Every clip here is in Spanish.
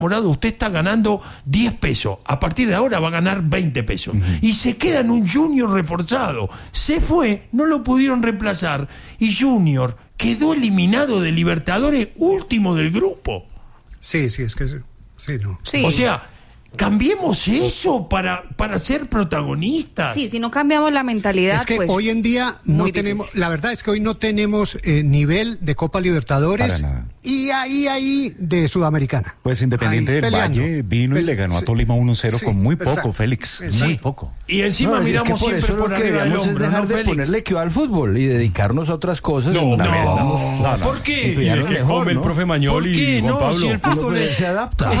Morado, usted está ganando 10 pesos. A partir de ahora va a ganar 20 pesos. Y se queda en un Junior reforzado. Se fue, no lo pudieron reemplazar. Y Junior quedó eliminado de Libertadores, último del grupo. Sí, es que sí, no. Sí. O sea, cambiemos eso para ser protagonistas. Sí, si no cambiamos la mentalidad, es que pues, hoy en día no tenemos, la verdad es que hoy no tenemos nivel de Copa Libertadores y ahí de Sudamericana. Pues Independiente del Valle vino y le ganó a Tolima 1-0 con muy poco, exacto, Félix, muy poco. Y encima miramos es que siempre por lo que arriba del debemos hombro, es dejar ¿no, de Félix? ponerle que va al fútbol y dedicarnos a otras cosas. No. ¿Por qué? ¿Y de qué come el profe Mañol y Juan Pablo? Si el fútbol se adapta.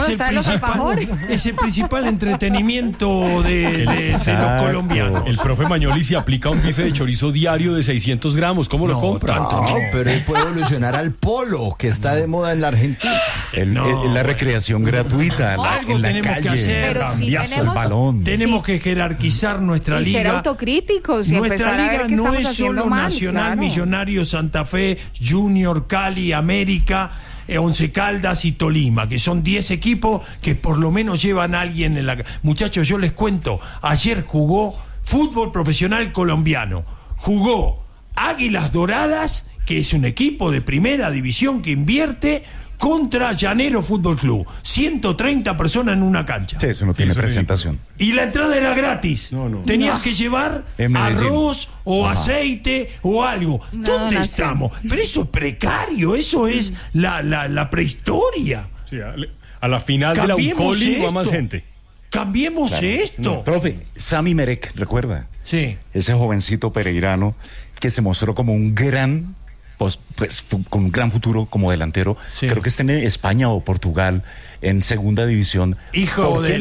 Es el principal entretenimiento de los colombianos. El profe Mañoli se aplica un bife de chorizo diario de 600 gramos. ¿Cómo lo compra? No, pero él puede evolucionar al polo, que está de moda en la Argentina. La recreación gratuita, algo en la tenemos calle, que hacer. Pero sí el balón. Tenemos que jerarquizar nuestra y liga. ser autocríticos y Nuestra empezar a ver liga qué no estamos es haciendo solo mal. Nacional, Claro. Millonarios, Santa Fe, Junior, Cali, América, Once Caldas y Tolima, que son 10 equipos que por lo menos llevan a alguien en la... Muchachos, yo les cuento, ayer jugó fútbol profesional colombiano, jugó Águilas Doradas, que es un equipo de primera división que invierte, contra Llanero Fútbol Club. 130 personas en una cancha. Sí, eso no tiene presentación. Y la entrada era gratis. Tenías que llevar arroz o aceite o algo. ¿Dónde estamos? Pero eso es precario, eso es la prehistoria. Sí, a la final de la UCOLI va más gente. Cambiemos esto. No, profe, Sami Merek, ¿recuerda? Sí. Ese jovencito pereirano que se mostró como un gran... Pues, con un gran futuro como delantero, creo que está en España o Portugal en segunda división. Hijo de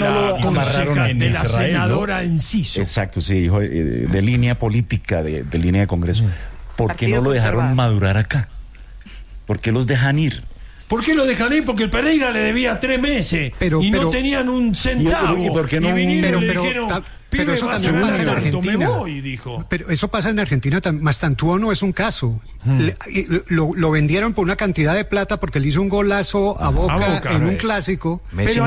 la senadora Enciso. Exacto, sí, hijo de línea política, de línea de Congreso. ¿Por qué no lo dejaron madurar acá? ¿Por qué los dejan ir? ¿Por qué lo dejan ir? Porque el Pereira le debía 3 meses y no tenían un centavo. ¿Y por qué no? Vinieron y le dijeron... Pero eso también pasa en Argentina. Me voy, dijo. Pero eso pasa en Argentina. Mastantuono es un caso. Lo vendieron por una cantidad de plata porque le hizo un golazo a Boca en un clásico. Pero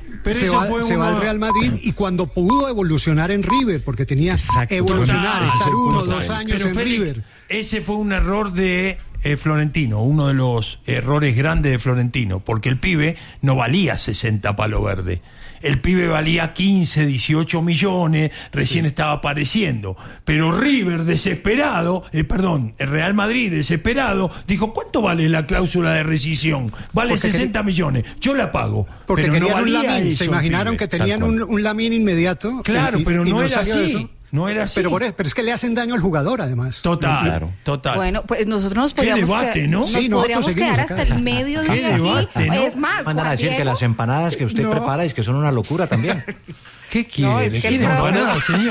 se va al Real Madrid y cuando pudo evolucionar en River, porque tenía estar 1 o 2 años en River. Ese fue un error de Florentino, uno de los errores grandes de Florentino, porque el pibe no valía 60 palo verde. El pibe valía 15, 18 millones, recién estaba apareciendo. Pero River, desesperado, el Real Madrid, desesperado, dijo, ¿cuánto vale la cláusula de rescisión? Vale 60 millones, yo la pago. Porque pero querían no valía un Lamine, eso, se imaginaron que tenían un Lamine inmediato. Claro, pero no era así. Eso. No era así. Pero es que le hacen daño al jugador, además. Total. Bueno, pues nosotros nos podríamos podríamos quedar hasta el medio de aquí. ¿no? Es más, mandan a decir que las empanadas que usted prepara es que son una locura también. ¿Qué quiere? ¿Quiere empanadas, señor?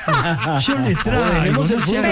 Yo le traigo.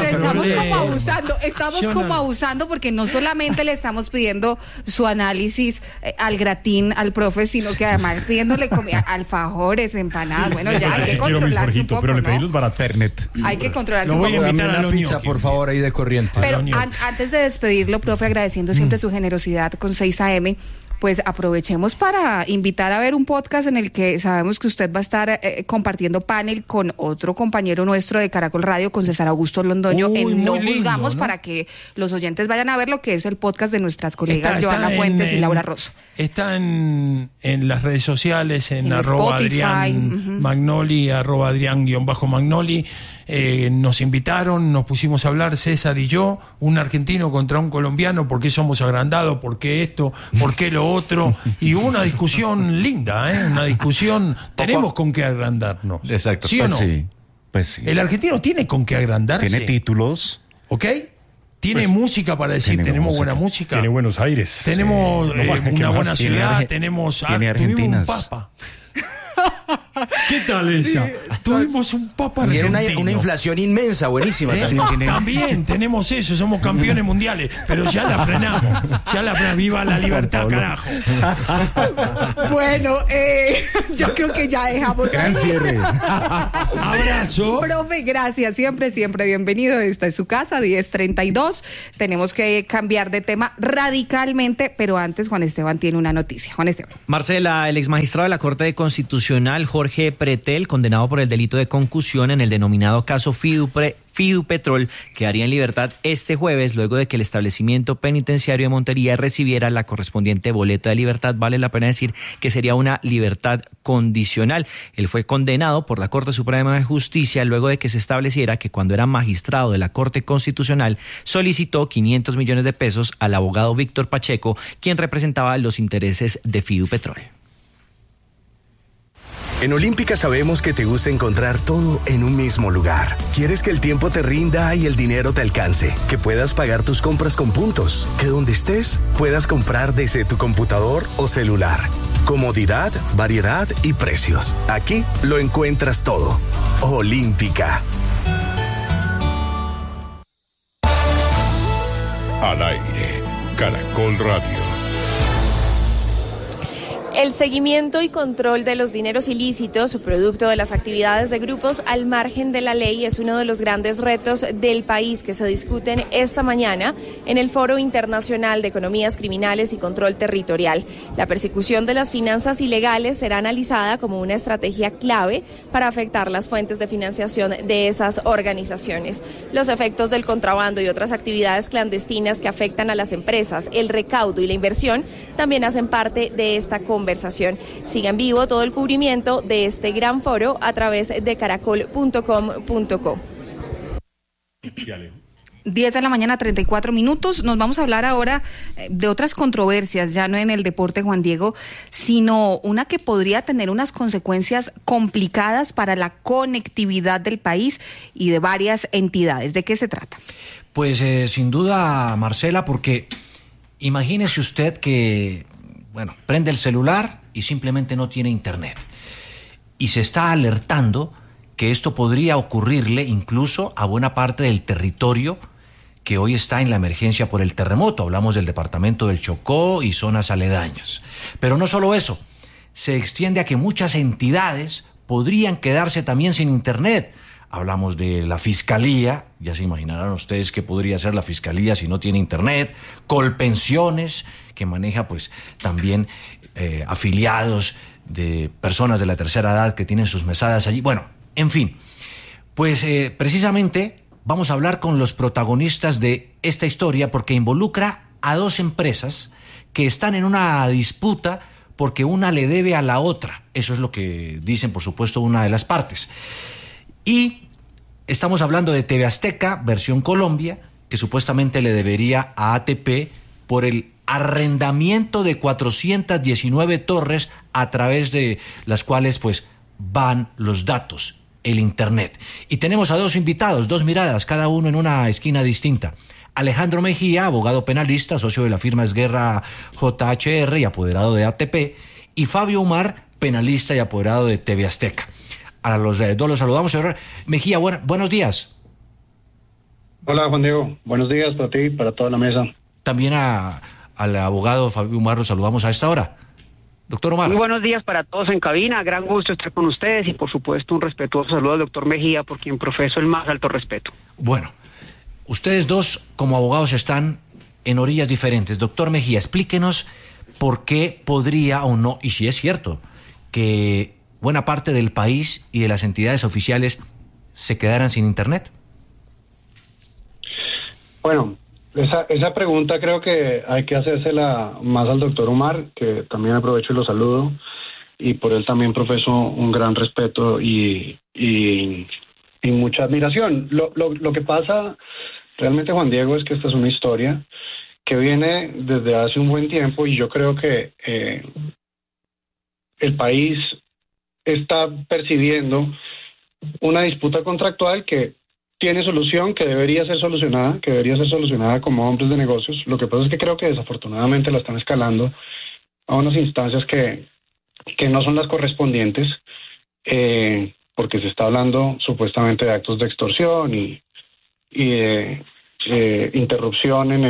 Pero estamos como abusando porque no solamente le estamos pidiendo su análisis al gratín al profe, sino que además pidiéndole alfajores, empanadas. Bueno, ya hay que controlarse un poco, pero le pedí ¿no? los baratos. Hay que controlarse Lo un voy poco. a invitar a una pizza, por favor, ahí de Corrientes. Pero antes de despedirlo, profe, agradeciendo siempre su generosidad con 6 AM, pues aprovechemos para invitar a ver un podcast en el que sabemos que usted va a estar compartiendo panel con otro compañero nuestro de Caracol Radio, con César Augusto Londoño, en No Juzgamos, ¿no? Para que los oyentes vayan a ver lo que es el podcast de nuestras colegas Joana Fuentes y Laura Rosso. Está en las redes sociales, en arroba Adrián Magnoli, arroba Adrián_Magnoli. Nos invitaron, nos pusimos a hablar César y yo, un argentino contra un colombiano, por qué somos agrandados, por qué esto, por qué lo otro, y hubo una discusión linda, una discusión, tenemos con qué agrandarnos. Exacto. ¿Sí o no? Pues sí. El argentino tiene con qué agrandarse. Tiene títulos. ¿Ok? Tiene música para decir, tenemos buena música. Tiene Buenos Aires. Tenemos una buena ciudad, tuvimos un papa. ¿Qué tal esa? Tuvimos un papa Y argentino. era una inflación inmensa, buenísima. También tenemos eso, somos campeones mundiales, pero ya la frenamos. Viva la libertad, carajo. Bueno, yo creo que ya dejamos. Gran cierre. Abrazo. Profe, gracias. Siempre bienvenido. Esta es su casa, 10:32. Tenemos que cambiar de tema radicalmente, pero antes Juan Esteban tiene una noticia. Juan Esteban. Marcela, el exmagistrado de la Corte Constitucional, Jorge Pretel, condenado por el delito de concusión en el denominado caso Fidupetrol, quedaría en libertad este jueves luego de que el establecimiento penitenciario de Montería recibiera la correspondiente boleta de libertad. Vale la pena decir que sería una libertad condicional. Él fue condenado por la Corte Suprema de Justicia luego de que se estableciera que cuando era magistrado de la Corte Constitucional solicitó 500 millones de pesos al abogado Víctor Pacheco, quien representaba los intereses de Fidupetrol. En Olímpica sabemos que te gusta encontrar todo en un mismo lugar. Quieres que el tiempo te rinda y el dinero te alcance, que puedas pagar tus compras con puntos, que donde estés puedas comprar desde tu computador o celular. Comodidad, variedad y precios. Aquí lo encuentras todo. Olímpica. Al aire, Caracol Radio. El seguimiento y control de los dineros ilícitos, producto de las actividades de grupos al margen de la ley, es uno de los grandes retos del país que se discuten esta mañana en el Foro Internacional de Economías Criminales y Control Territorial. La persecución de las finanzas ilegales será analizada como una estrategia clave para afectar las fuentes de financiación de esas organizaciones. Los efectos del contrabando y otras actividades clandestinas que afectan a las empresas, el recaudo y la inversión también hacen parte de esta conversación. Siga en vivo todo el cubrimiento de este gran foro a través de caracol.com.co. 10 de la mañana, 34 minutos. Nos vamos a hablar ahora de otras controversias, ya no en el deporte, Juan Diego, sino una que podría tener unas consecuencias complicadas para la conectividad del país y de varias entidades. ¿De qué se trata? Pues sin duda, Marcela, porque imagínese usted que prende el celular y simplemente no tiene internet. Y se está alertando que esto podría ocurrirle incluso a buena parte del territorio que hoy está en la emergencia por el terremoto. Hablamos del departamento del Chocó y zonas aledañas. Pero no solo eso, se extiende a que muchas entidades podrían quedarse también sin internet. Hablamos de la Fiscalía, ya se imaginarán ustedes qué podría ser la Fiscalía si no tiene internet, Colpensiones, que maneja pues también afiliados de personas de la tercera edad que tienen sus mesadas allí. Bueno, en fin, pues precisamente vamos a hablar con los protagonistas de esta historia porque involucra a dos empresas que están en una disputa porque una le debe a la otra. Eso es lo que dicen, por supuesto, una de las partes. Y estamos hablando de TV Azteca, versión Colombia, que supuestamente le debería a ATP por el arrendamiento de 419 torres a través de las cuales pues van los datos, el internet. Y tenemos a dos invitados, dos miradas, cada uno en una esquina distinta. Alejandro Mejía, abogado penalista, socio de la firma Esguerra JHR y apoderado de ATP, y Fabio Umar, penalista y apoderado de TV Azteca. A los dos los saludamos, señor Mejía, buenos días. Hola, Juan Diego, buenos días para ti y para toda la mesa. También al abogado Fabio Umar lo saludamos a esta hora. Doctor Umar. Muy buenos días para todos en cabina, gran gusto estar con ustedes y por supuesto un respetuoso saludo al doctor Mejía, por quien profeso el más alto respeto. Bueno, ustedes dos como abogados están en orillas diferentes. Doctor Mejía, explíquenos por qué podría o no, y si es cierto, que buena parte del país y de las entidades oficiales se quedaran sin internet. Bueno, esa pregunta creo que hay que hacérsela más al doctor Umar, que también aprovecho y lo saludo, y por él también profeso un gran respeto y mucha admiración. Lo que pasa realmente, Juan Diego, es que esta es una historia que viene desde hace un buen tiempo y yo creo que el país está percibiendo una disputa contractual que tiene solución, que debería ser solucionada como hombres de negocios. Lo que pasa es que creo que desafortunadamente la están escalando a unas instancias que no son las correspondientes porque se está hablando supuestamente de actos de extorsión y de interrupción en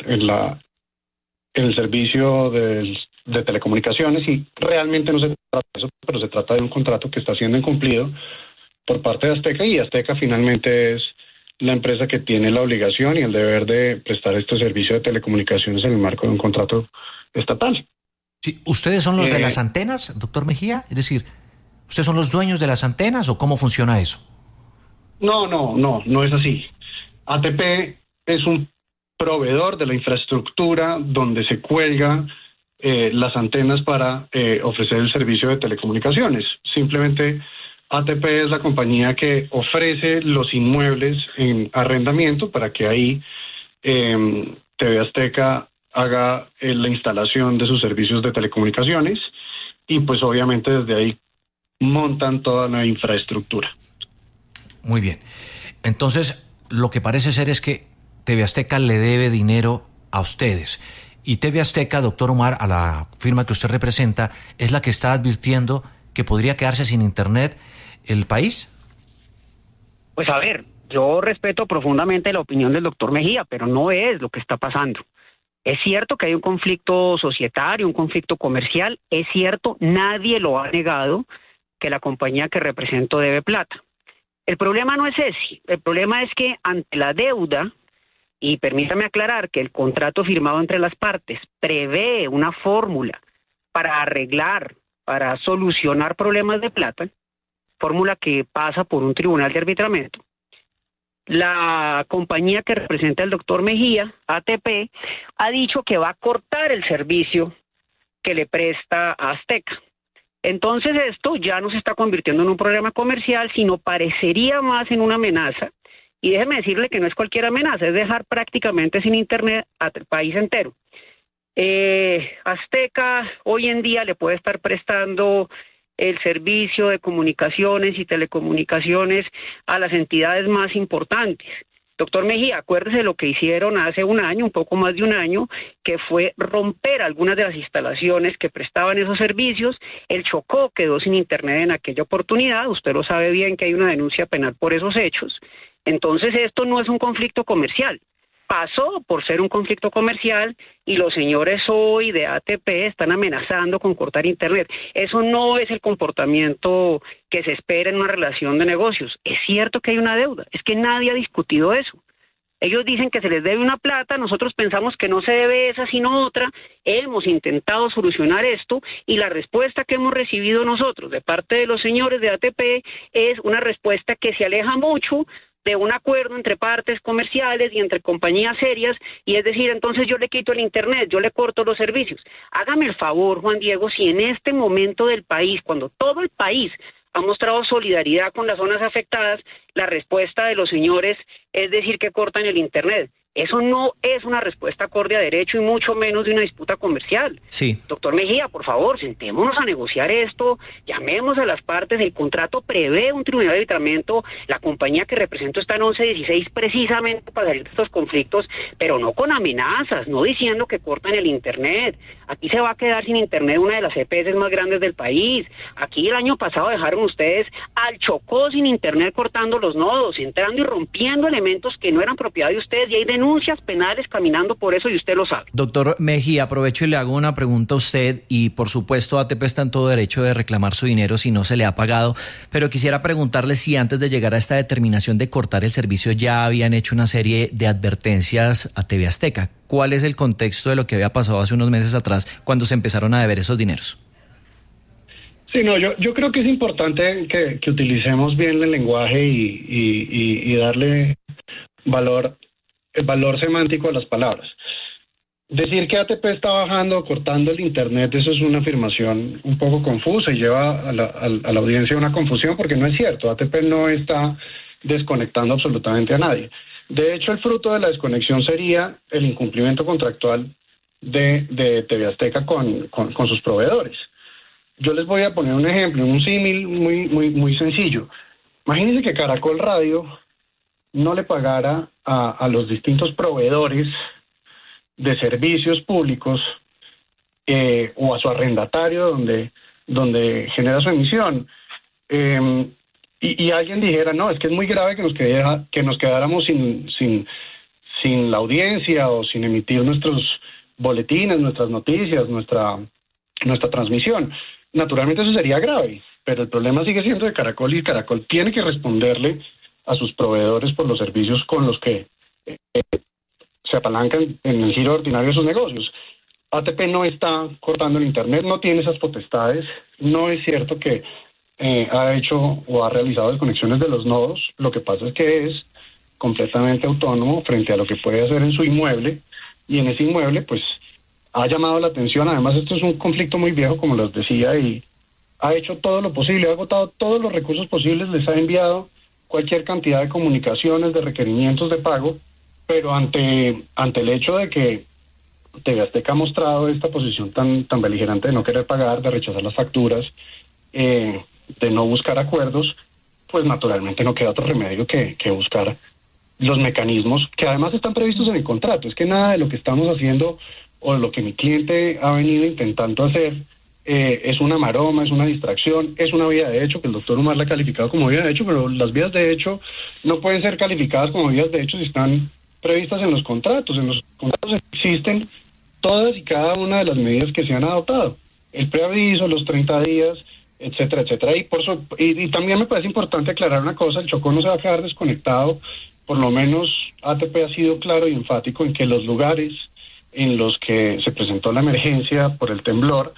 el servicio de telecomunicaciones, y realmente no se trata de eso, pero se trata de un contrato que está siendo incumplido por parte de Azteca, y Azteca finalmente es la empresa que tiene la obligación y el deber de prestar este servicio de telecomunicaciones en el marco de un contrato estatal. Sí, ¿ustedes son los de las antenas, doctor Mejía? Es decir, ¿ustedes son los dueños de las antenas o cómo funciona eso? No es así. ATP es un proveedor de la infraestructura donde se cuelga las antenas para ofrecer el servicio de telecomunicaciones. Simplemente ATP es la compañía que ofrece los inmuebles en arrendamiento para que ahí TV Azteca haga la instalación de sus servicios de telecomunicaciones, y pues obviamente desde ahí montan toda la infraestructura. Muy bien. Entonces, lo que parece ser es que TV Azteca le debe dinero a ustedes. Y TV Azteca, doctor Umar, a la firma que usted representa, es la que está advirtiendo que podría quedarse sin Internet el país. Pues a ver, yo respeto profundamente la opinión del doctor Mejía, pero no es lo que está pasando. Es cierto que hay un conflicto societario, un conflicto comercial, es cierto, nadie lo ha negado, que la compañía que represento debe plata. El problema no es ese, el problema es que ante la deuda, y permítame aclarar que el contrato firmado entre las partes prevé una fórmula para arreglar, para solucionar problemas de plata, fórmula que pasa por un tribunal de arbitramiento. La compañía que representa el doctor Mejía, ATP, ha dicho que va a cortar el servicio que le presta a Azteca. Entonces esto ya no se está convirtiendo en un problema comercial, sino parecería más en una amenaza. Y déjeme decirle que no es cualquier amenaza, es dejar prácticamente sin Internet al país entero. Azteca hoy en día le puede estar prestando el servicio de comunicaciones y telecomunicaciones a las entidades más importantes. Doctor Mejía, acuérdese lo que hicieron hace un año, un poco más de un año, que fue romper algunas de las instalaciones que prestaban esos servicios. El Chocó quedó sin Internet en aquella oportunidad, usted lo sabe bien que hay una denuncia penal por esos hechos. Entonces esto no es un conflicto comercial. Pasó por ser un conflicto comercial y los señores hoy de ATP están amenazando con cortar Internet. Eso no es el comportamiento que se espera en una relación de negocios. Es cierto que hay una deuda, es que nadie ha discutido eso. Ellos dicen que se les debe una plata, nosotros pensamos que no se debe esa sino otra. Hemos intentado solucionar esto y la respuesta que hemos recibido nosotros de parte de los señores de ATP es una respuesta que se aleja mucho de un acuerdo entre partes comerciales y entre compañías serias, y es decir, entonces yo le quito el Internet, yo le corto los servicios. Hágame el favor, Juan Diego, si en este momento del país, cuando todo el país ha mostrado solidaridad con las zonas afectadas, la respuesta de los señores es decir que cortan el Internet. Eso no es una respuesta acorde a derecho y mucho menos de una disputa comercial. Sí. Doctor Mejía, por favor, sentémonos a negociar esto, llamemos a las partes, el contrato prevé un tribunal de arbitramiento, la compañía que represento está en 1116 precisamente para salir de estos conflictos, pero no con amenazas, no diciendo que cortan el Internet. Aquí se va a quedar sin Internet una de las EPS más grandes del país. Aquí el año pasado dejaron ustedes al Chocó sin Internet cortando los nodos, entrando y rompiendo elementos que no eran propiedad de ustedes, y hay denuncias penales caminando por eso y usted lo sabe. Doctor Mejía, aprovecho y le hago una pregunta a usted, y por supuesto ATP está en todo derecho de reclamar su dinero si no se le ha pagado, pero quisiera preguntarle si antes de llegar a esta determinación de cortar el servicio ya habían hecho una serie de advertencias a TV Azteca. ¿Cuál es el contexto de lo que había pasado hace unos meses atrás cuando se empezaron a deber esos dineros? Sí, no, yo creo que es importante que utilicemos bien el lenguaje y darle valor semántico a las palabras. Decir que ATP está bajando, cortando el Internet, eso es una afirmación un poco confusa y lleva a la audiencia una confusión, porque no es cierto. ATP no está desconectando absolutamente a nadie. De hecho, el fruto de la desconexión sería el incumplimiento contractual de TV Azteca con sus proveedores. Yo les voy a poner un ejemplo, un símil muy sencillo. Imagínense que Caracol Radio no le pagara a los distintos proveedores de servicios públicos o a su arrendatario donde genera su emisión y alguien dijera, no, es que es muy grave que nos quedáramos sin la audiencia o sin emitir nuestros boletines, nuestras noticias, nuestra transmisión. Naturalmente eso sería grave, pero el problema sigue siendo de Caracol, y Caracol tiene que responderle a sus proveedores por los servicios con los que se apalancan en el giro ordinario de sus negocios. ATP no está cortando el Internet, no tiene esas potestades. No es cierto que ha hecho o ha realizado desconexiones de los nodos. Lo que pasa es que es completamente autónomo frente a lo que puede hacer en su inmueble, y en ese inmueble pues ha llamado la atención. Además, esto es un conflicto muy viejo, como les decía, y ha hecho todo lo posible, ha agotado todos los recursos posibles, les ha enviado cualquier cantidad de comunicaciones, de requerimientos de pago, pero ante el hecho de que TV Azteca ha mostrado esta posición tan beligerante de no querer pagar, de rechazar las facturas, de no buscar acuerdos, pues naturalmente no queda otro remedio que buscar los mecanismos que además están previstos en el contrato. Es que nada de lo que estamos haciendo o de lo que mi cliente ha venido intentando hacer es una maroma, es una distracción, es una vía de hecho, que el doctor Umar la ha calificado como vía de hecho, pero las vías de hecho no pueden ser calificadas como vías de hecho si están previstas en los contratos. En los contratos existen todas y cada una de las medidas que se han adoptado. El preaviso, los 30 días, etcétera, etcétera. Y también me parece importante aclarar una cosa: el Chocó no se va a quedar desconectado. Por lo menos ATP ha sido claro y enfático en que los lugares en los que se presentó la emergencia por el temblor,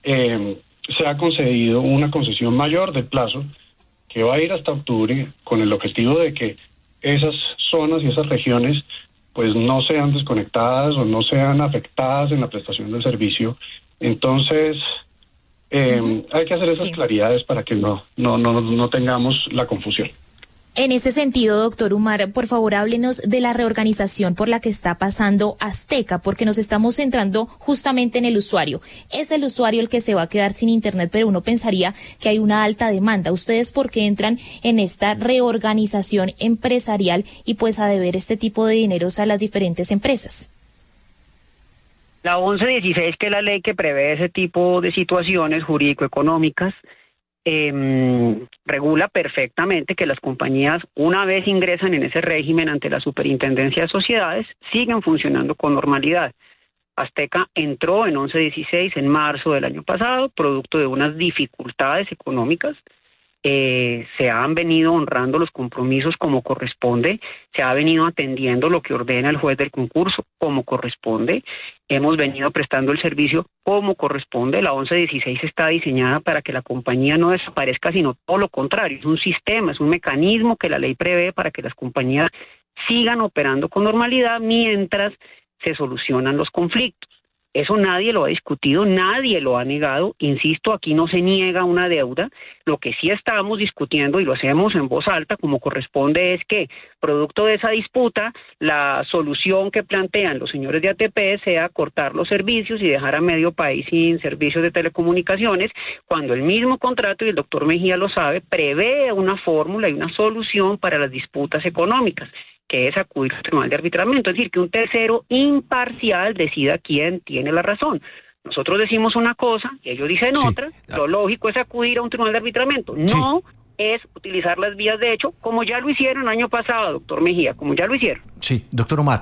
se ha concedido una concesión mayor de plazo que va a ir hasta octubre, con el objetivo de que esas zonas y esas regiones pues no sean desconectadas o no sean afectadas en la prestación del servicio. Entonces hay que hacer esas claridades para que no tengamos la confusión. En ese sentido, doctor Umar, por favor, háblenos de la reorganización por la que está pasando Azteca, porque nos estamos centrando justamente en el usuario. Es el usuario el que se va a quedar sin Internet, pero uno pensaría que hay una alta demanda. ¿Ustedes por qué entran en esta reorganización empresarial y pues a deber este tipo de dineros a las diferentes empresas? La 1116, que es la ley que prevé ese tipo de situaciones jurídico-económicas, regula perfectamente que las compañías, una vez ingresan en ese régimen ante la Superintendencia de Sociedades, siguen funcionando con normalidad. Azteca entró en 1116 en marzo del año pasado, producto de unas dificultades económicas. Se han venido honrando los compromisos como corresponde, se ha venido atendiendo lo que ordena el juez del concurso como corresponde, hemos venido prestando el servicio como corresponde. La 1116 está diseñada para que la compañía no desaparezca, sino todo lo contrario, es un sistema, es un mecanismo que la ley prevé para que las compañías sigan operando con normalidad mientras se solucionan los conflictos. Eso nadie lo ha discutido, nadie lo ha negado. Insisto, aquí no se niega una deuda. Lo que sí estamos discutiendo, y lo hacemos en voz alta como corresponde, es que, producto de esa disputa, la solución que plantean los señores de ATP sea cortar los servicios y dejar a medio país sin servicios de telecomunicaciones, cuando el mismo contrato, y el doctor Mejía lo sabe, prevé una fórmula y una solución para las disputas económicas, que es acudir al tribunal de arbitramiento, es decir, que un tercero imparcial decida quién tiene la razón. Nosotros decimos una cosa y ellos dicen otra, lo lógico es acudir a un tribunal de arbitramiento, no es utilizar las vías de hecho, como ya lo hicieron el año pasado, doctor Mejía, como ya lo hicieron. Sí, doctor Umar,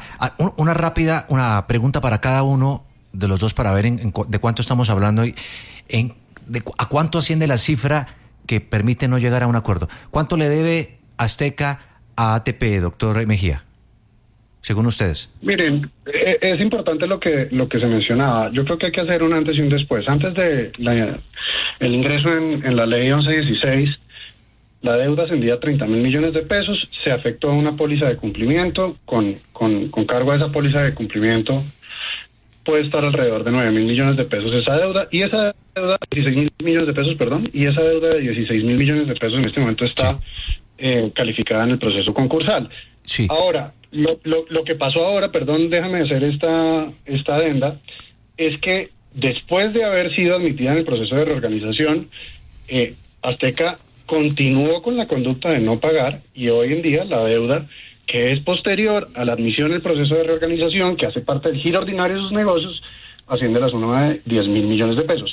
una pregunta para cada uno de los dos para ver de cuánto estamos hablando y a cuánto asciende la cifra que permite no llegar a un acuerdo. ¿Cuánto le debe Azteca a ATP, doctor Mejía, según ustedes? Miren, es importante lo que se mencionaba. Yo creo que hay que hacer un antes y un después. Antes de el ingreso en la ley 1116, la deuda ascendía a 30.000 millones de pesos. Se afectó a una póliza de cumplimiento. Con cargo a esa póliza de cumplimiento puede estar alrededor de 9.000 millones de pesos esa deuda. Y esa deuda, 16.000 millones de pesos, perdón. Y esa deuda de 16.000 millones de pesos en este momento está calificada en el proceso concursal. Sí. Ahora, lo que pasó ahora, perdón, déjame hacer esta adenda, es que después de haber sido admitida en el proceso de reorganización, Azteca continuó con la conducta de no pagar, y hoy en día la deuda, que es posterior a la admisión en el proceso de reorganización, que hace parte del giro ordinario de sus negocios, asciende a la suma de 10.000 millones de pesos.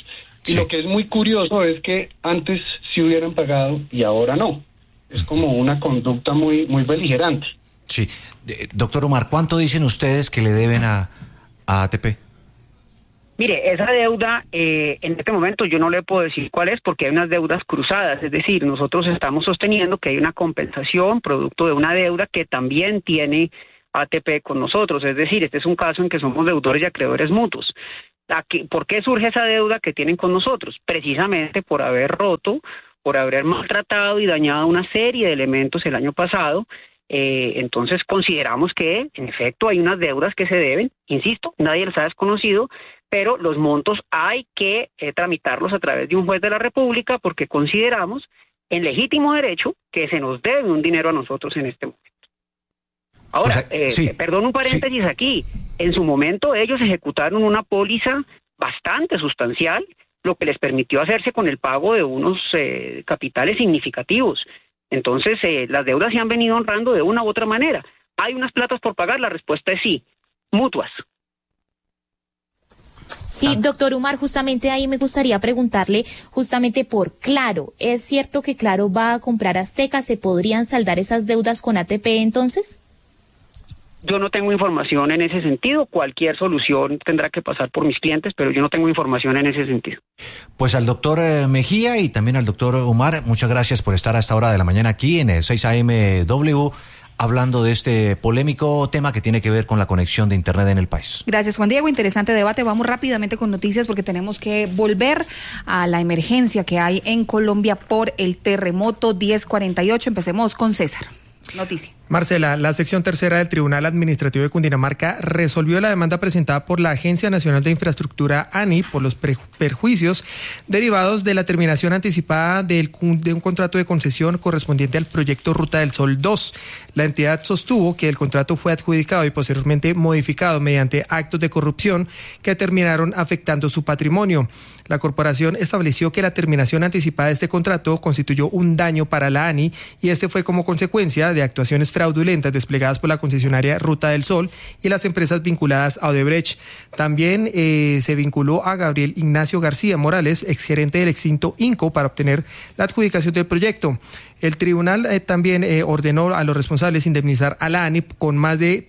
Y lo que es muy curioso es que antes sí hubieran pagado y ahora no. Es como una conducta muy beligerante. Sí. Doctor Umar, ¿cuánto dicen ustedes que le deben a ATP? Mire, esa deuda, en este momento yo no le puedo decir cuál es porque hay unas deudas cruzadas, es decir, nosotros estamos sosteniendo que hay una compensación producto de una deuda que también tiene ATP con nosotros, es decir, este es un caso en que somos deudores y acreedores mutuos. ¿Por qué surge esa deuda que tienen con nosotros? Precisamente por haber roto, por haber maltratado y dañado una serie de elementos el año pasado. Entonces consideramos que en efecto hay unas deudas que se deben, insisto, nadie las ha desconocido, pero los montos hay que tramitarlos a través de un juez de la República porque consideramos en legítimo derecho que se nos debe un dinero a nosotros en este momento. Ahora, perdón un paréntesis aquí, en su momento ellos ejecutaron una póliza bastante sustancial, lo que les permitió hacerse con el pago de unos capitales significativos. Entonces, las deudas se han venido honrando de una u otra manera. ¿Hay unas platas por pagar? La respuesta es sí, mutuas. Sí, doctor Umar, justamente ahí me gustaría preguntarle justamente por Claro. ¿Es cierto que Claro va a comprar Azteca? ¿Se podrían saldar esas deudas con ATP entonces? Yo no tengo información en ese sentido. Cualquier solución tendrá que pasar por mis clientes, pero yo no tengo información en ese sentido. Pues al doctor Mejía y también al doctor Umar, muchas gracias por estar a esta hora de la mañana aquí en el 6 AM hablando de este polémico tema que tiene que ver con la conexión de Internet en el país. Gracias, Juan Diego. Interesante debate. Vamos rápidamente con noticias porque tenemos que volver a la emergencia que hay en Colombia por el terremoto 1048. Empecemos con César. Noticia. Marcela, la sección tercera del Tribunal Administrativo de Cundinamarca resolvió la demanda presentada por la Agencia Nacional de Infraestructura, ANI, por los perjuicios derivados de la terminación anticipada de un contrato de concesión correspondiente al proyecto Ruta del Sol 2. La entidad sostuvo que el contrato fue adjudicado y posteriormente modificado mediante actos de corrupción que terminaron afectando su patrimonio. La corporación estableció que la terminación anticipada de este contrato constituyó un daño para la ANI y este fue como consecuencia de actuaciones fraudulentas desplegadas por la concesionaria Ruta del Sol y las empresas vinculadas a Odebrecht. También se vinculó a Gabriel Ignacio García Morales, exgerente del extinto INCO, para obtener la adjudicación del proyecto. El tribunal también ordenó a los responsables indemnizar a la ANI con más de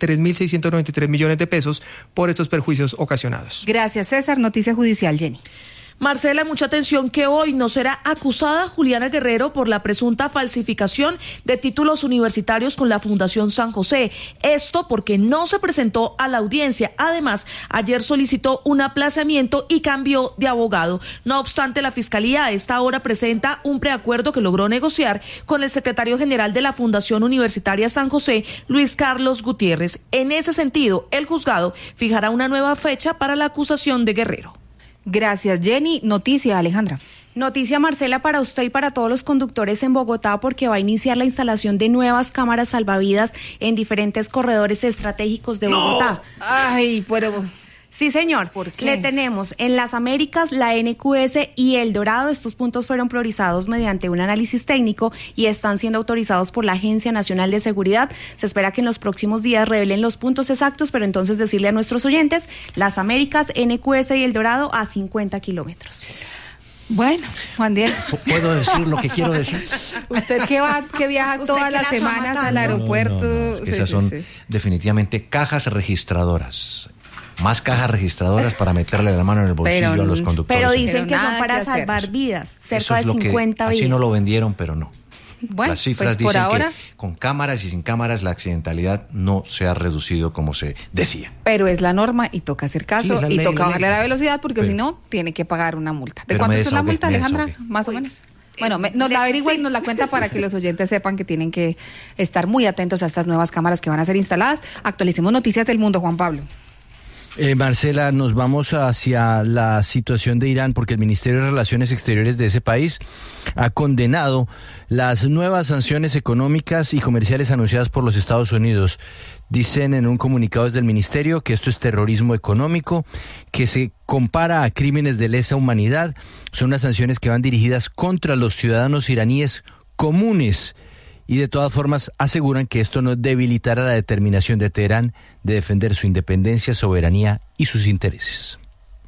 3.693 millones de pesos por estos perjuicios ocasionados. Gracias, César. Noticia judicial, Jenny. Marcela, mucha atención que hoy no será acusada Juliana Guerrero por la presunta falsificación de títulos universitarios con la Fundación San José. Esto porque no se presentó a la audiencia. Además, ayer solicitó un aplazamiento y cambió de abogado. No obstante, la Fiscalía a esta hora presenta un preacuerdo que logró negociar con el secretario general de la Fundación Universitaria San José, Luis Carlos Gutiérrez. En ese sentido, el juzgado fijará una nueva fecha para la acusación de Guerrero. Gracias, Jenny. Noticia, Alejandra. Noticia, Marcela, para usted y para todos los conductores en Bogotá, porque va a iniciar la instalación de nuevas cámaras salvavidas en diferentes corredores estratégicos de Bogotá. Ay, pero... Sí, señor. ¿Por qué? Le tenemos en Las Américas, la NQS y El Dorado. Estos puntos fueron priorizados mediante un análisis técnico y están siendo autorizados por la Agencia Nacional de Seguridad. Se espera que en los próximos días revelen los puntos exactos, pero entonces decirle a nuestros oyentes, Las Américas, NQS y El Dorado a 50 kilómetros. Bueno, Juan Diego. ¿Puedo decir lo que quiero decir? Usted que viaja todas las semanas al aeropuerto. No, es que esas son definitivamente cajas registradoras. Más cajas registradoras para meterle la mano en el bolsillo a los conductores. Pero dicen que son para salvar vidas, cerca de 50 vidas. Así no lo vendieron, pero no. Bueno, las cifras pues dicen ahora, que con cámaras y sin cámaras la accidentalidad no se ha reducido como se decía. Pero es la norma y toca hacer caso y toca bajarle la velocidad porque si no, tiene que pagar una multa. ¿De cuánto es la multa, Alejandra? Más o menos. Bueno, nos la averigua y nos la cuenta para que los oyentes sepan que tienen que estar muy atentos a estas nuevas cámaras que van a ser instaladas. Actualicemos noticias del mundo, Juan Pablo. Marcela, nos vamos hacia la situación de Irán porque el Ministerio de Relaciones Exteriores de ese país ha condenado las nuevas sanciones económicas y comerciales anunciadas por los Estados Unidos. Dicen en un comunicado desde el ministerio que esto es terrorismo económico, que se compara a crímenes de lesa humanidad. Son unas sanciones que van dirigidas contra los ciudadanos iraníes comunes. Y de todas formas aseguran que esto no debilitará la determinación de Teherán de defender su independencia, soberanía y sus intereses.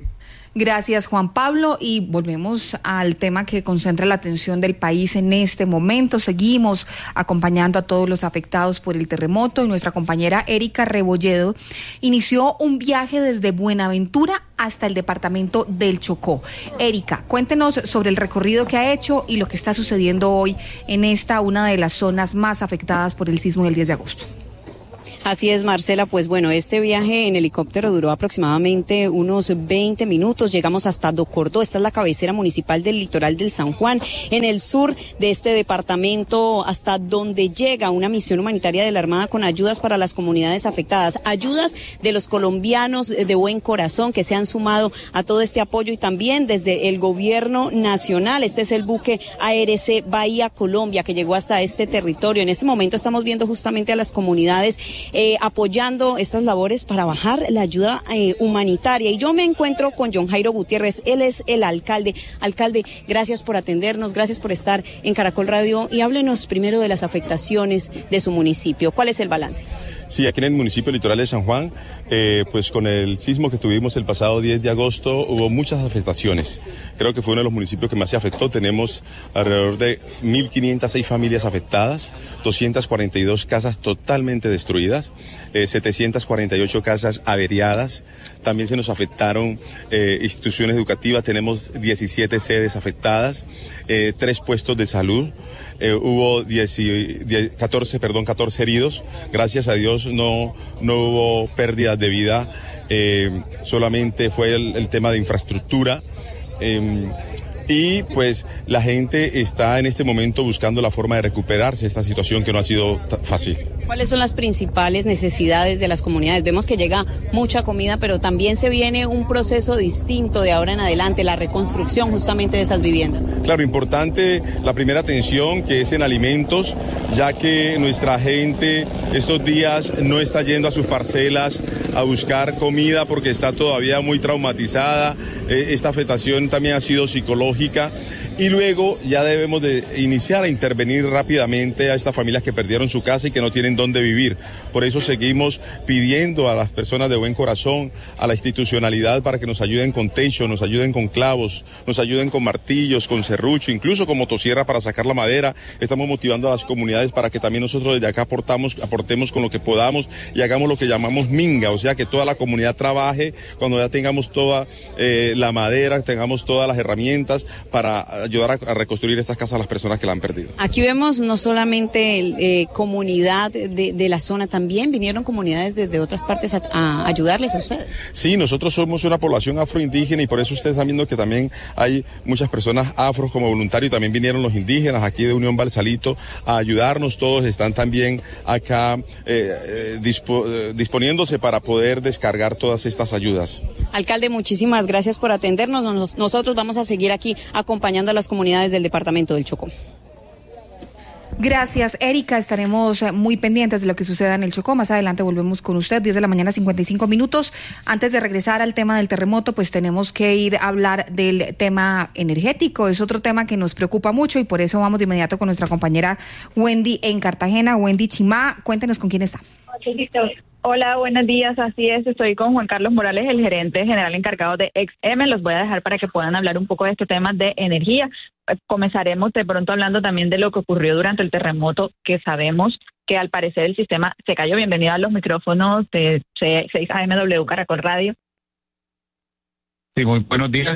Gracias, Juan Pablo. Y volvemos al tema que concentra la atención del país en este momento. Seguimos acompañando a todos los afectados por el terremoto y nuestra compañera Erika Rebolledo inició un viaje desde Buenaventura hasta el departamento del Chocó. Erika, cuéntenos sobre el recorrido que ha hecho y lo que está sucediendo hoy en una de las zonas más afectadas por el sismo del 10 de agosto. Así es, Marcela, pues bueno, este viaje en helicóptero duró aproximadamente unos 20 minutos, llegamos hasta Docordó, esta es la cabecera municipal del litoral del San Juan, en el sur de este departamento, hasta donde llega una misión humanitaria de la Armada con ayudas para las comunidades afectadas, ayudas de los colombianos de buen corazón que se han sumado a todo este apoyo y también desde el gobierno nacional. Este es el buque ARC Bahía Colombia que llegó hasta este territorio. En este momento estamos viendo justamente a las comunidades apoyando estas labores para bajar la ayuda humanitaria. Y yo me encuentro con John Jairo Gutiérrez, él es el alcalde. Alcalde, gracias por atendernos, gracias por estar en Caracol Radio y háblenos primero de las afectaciones de su municipio. ¿Cuál es el balance? Sí, aquí en el municipio litoral de San Juan, pues con el sismo que tuvimos el pasado 10 de agosto hubo muchas afectaciones. Creo que fue uno de los municipios que más se afectó. Tenemos alrededor de 1.506 familias afectadas, 242 casas totalmente destruidas, 748 casas averiadas. También se nos afectaron instituciones educativas, tenemos 17 sedes afectadas, 3 puestos de salud, hubo 14 heridos. Gracias a Dios no hubo pérdidas de vida, solamente fue el tema de infraestructura. Y pues la gente está en este momento buscando la forma de recuperarse de esta situación que no ha sido fácil. ¿Cuáles son las principales necesidades de las comunidades? Vemos que llega mucha comida, pero también se viene un proceso distinto de ahora en adelante, la reconstrucción justamente de esas viviendas. Claro, importante la primera atención que es en alimentos, ya que nuestra gente estos días no está yendo a sus parcelas a buscar comida porque está todavía muy traumatizada. Esta afectación también ha sido psicológica. Y luego ya debemos de iniciar a intervenir rápidamente a estas familias que perdieron su casa y que no tienen dónde vivir. Por eso seguimos pidiendo a las personas de buen corazón, a la institucionalidad para que nos ayuden con techo, nos ayuden con clavos, nos ayuden con martillos, con serrucho, incluso con motosierra para sacar la madera. Estamos motivando a las comunidades para que también nosotros desde acá aportemos con lo que podamos y hagamos lo que llamamos minga, o sea que toda la comunidad trabaje cuando ya tengamos toda la madera, tengamos todas las herramientas para ayudar a reconstruir estas casas a las personas que la han perdido. Aquí vemos no solamente comunidad de la zona, también vinieron comunidades desde otras partes a ayudarles a ustedes. Sí, nosotros somos una población afroindígena y por eso ustedes están viendo que también hay muchas personas afros como voluntarios y también vinieron los indígenas aquí de Unión Balsalito a ayudarnos. Todos están también acá disponiéndose para poder descargar todas estas ayudas. Alcalde, muchísimas gracias por atendernos. Nosotros vamos a seguir aquí acompañando a las comunidades del departamento del Chocó. Gracias, Erika. Estaremos muy pendientes de lo que suceda en el Chocó. Más adelante volvemos con usted, 10 de la mañana, 55 minutos. Antes de regresar al tema del terremoto, pues tenemos que ir a hablar del tema energético. Es otro tema que nos preocupa mucho y por eso vamos de inmediato con nuestra compañera Wendy en Cartagena. Wendy Chimá, cuéntenos con quién está. Hola, buenos días. Así es, estoy con Juan Carlos Morales, el gerente general encargado de XM. Los voy a dejar para que puedan hablar un poco de este tema de energía. Comenzaremos de pronto hablando también de lo que ocurrió durante el terremoto, que sabemos que al parecer el sistema se cayó. Bienvenido a los micrófonos de 6AMW Caracol Radio. Sí, muy buenos días.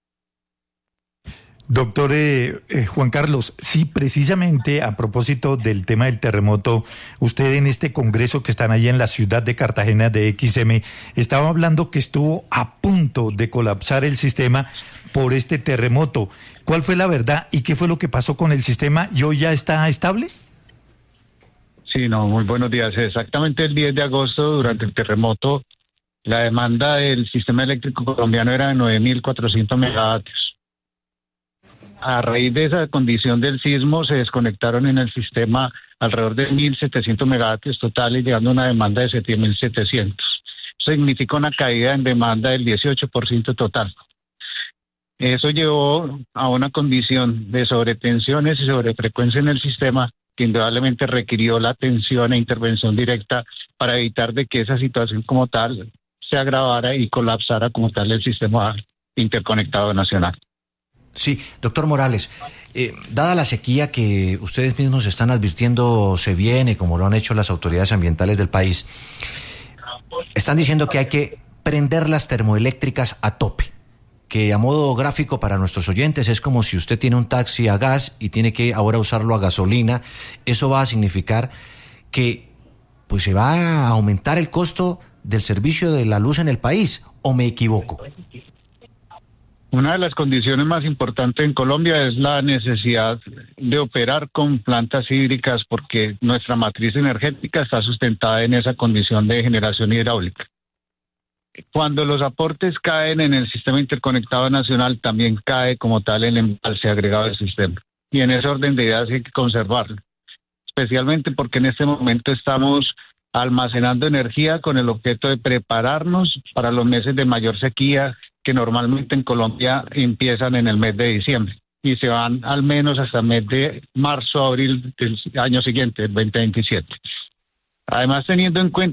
Doctor Juan Carlos, sí, precisamente a propósito del tema del terremoto, usted en este congreso que están ahí en la ciudad de Cartagena de XM, estaba hablando que estuvo a punto de colapsar el sistema por este terremoto. ¿Cuál fue la verdad y qué fue lo que pasó con el sistema? ¿Y hoy ya está estable? Sí, no, muy buenos días. Exactamente el 10 de agosto, durante el terremoto, la demanda del sistema eléctrico colombiano era de 9.400 megavatios. A raíz de esa condición del sismo se desconectaron en el sistema alrededor de 1.700 megavatios totales, llegando a una demanda de 7.700. Eso significa una caída en demanda del 18% total. Eso llevó a una condición de sobretensiones y sobrefrecuencia en el sistema que indudablemente requirió la atención e intervención directa para evitar de que esa situación como tal se agravara y colapsara como tal el sistema interconectado nacional. Sí, doctor Morales, dada la sequía que ustedes mismos están advirtiendo se viene, como lo han hecho las autoridades ambientales del país, están diciendo que hay que prender las termoeléctricas a tope, que a modo gráfico para nuestros oyentes es como si usted tiene un taxi a gas y tiene que ahora usarlo a gasolina. Eso va a significar que pues se va a aumentar el costo del servicio de la luz en el país, ¿o me equivoco? Una de las condiciones más importantes en Colombia es la necesidad de operar con plantas hídricas porque nuestra matriz energética está sustentada en esa condición de generación hidráulica. Cuando los aportes caen en el sistema interconectado nacional, también cae como tal el embalse agregado del sistema. Y en ese orden de ideas hay que conservarlo, especialmente porque en este momento estamos almacenando energía con el objeto de prepararnos para los meses de mayor sequía que normalmente en Colombia empiezan en el mes de diciembre y se van al menos hasta el mes de marzo, abril del año siguiente, el 2027. Además, teniendo en cuenta